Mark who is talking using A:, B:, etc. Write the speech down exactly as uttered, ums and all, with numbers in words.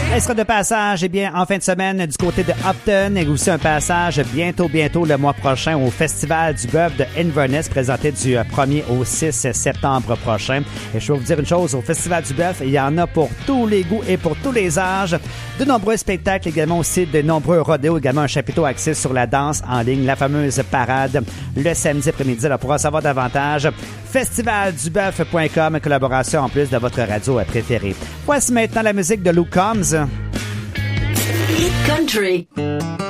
A: Elle sera de passage, eh bien, en fin de semaine du côté de Upton et aussi un passage bientôt, bientôt le mois prochain au Festival du Bœuf de Inverness, présenté du premier au six septembre prochain. Et je vais vous dire une chose, au Festival du Bœuf, il y en a pour tous les goûts et pour tous les âges. De nombreux spectacles, également aussi de nombreux rodéos, également un chapiteau axé sur la danse en ligne, la fameuse parade le samedi après-midi. Alors, pour en savoir davantage, festival du bœuf point com, collaboration en plus de votre radio préférée. Voici maintenant la musique de Luke Combs.
B: Hit Country.